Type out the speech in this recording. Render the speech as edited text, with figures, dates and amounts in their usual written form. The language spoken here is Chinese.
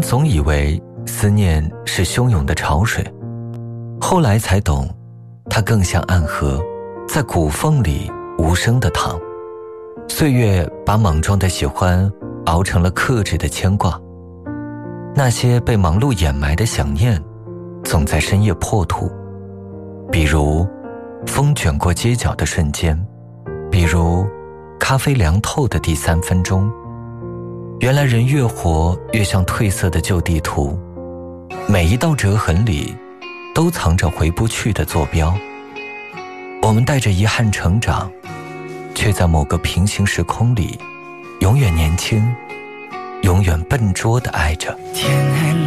总以为思念是汹涌的潮水，后来才懂，它更像暗河，在骨缝里无声的淌。岁月把莽撞的喜欢熬成了克制的牵挂，那些被忙碌掩埋的想念，总在深夜破土。比如风卷过街角的瞬间，比如咖啡凉透的第3分钟。原来人越活越像褪色的旧地图，每一道折痕里都藏着回不去的坐标。我们带着遗憾成长，却在某个平行时空里永远年轻，永远笨拙地爱着。天黑了